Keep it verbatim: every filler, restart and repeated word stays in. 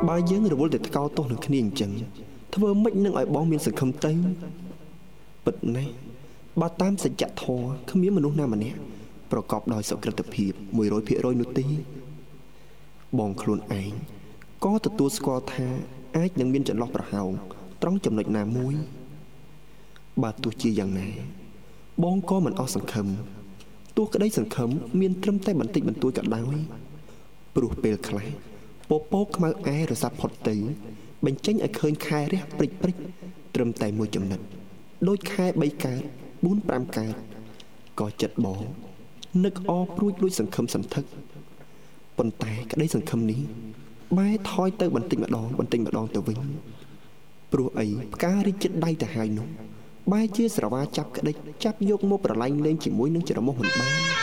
បើយើងរវល់តែថ្កោលទោសនឹងគ្នាអញ្ចឹងធ្វើម៉េចនឹងឲ្យបងមានសង្ឃឹមទៅពិតណាស់បើតាមសច្ចធម៌គ្មានមនុស្សណាម្នាក់ប្រកបដោយសុក្រិតភាព មួយរយភាគរយ នោះទេបងខ្លួនឯងក៏ទទួលស្គាល់ថាអាចនឹងមានចន្លោះប្រហោងត្រង់ចំណុចណាមួយបើទោះជាយ៉ាងណាបងក៏មិនអស់សង្ឃឹមទោះក្តីសង្ឃឹមមានត្រឹមតែបន្តិចបន្តួចក៏ដោយព្រោះពេលខ្លះពពកខ្មៅអែរសាត់ផុតទៅបញ្ចេញឲ្យឃើញខែរះព្រិចព្រិចត្រឹមតែមួយចំណិតដូចខែបីកើតបួនប្រាំកើតក៏ចិត្តបងនឹកអព្រួយលួចសង្ឃឹមសន្ធឹកប៉ុន្តែក្តីសង្ឃឹមនេះបែរថយទៅបន្តិចម្ដងបន្តិចម្ដងទៅវិញព្រោះអីផ្ការីកចិត្តដៃទៅហើយនោះបែរជាស្រវាចាប់ក្តិចចាប់យកមកប្រឡែងលេងជាមួយនឹងច្រមុះមិនបាន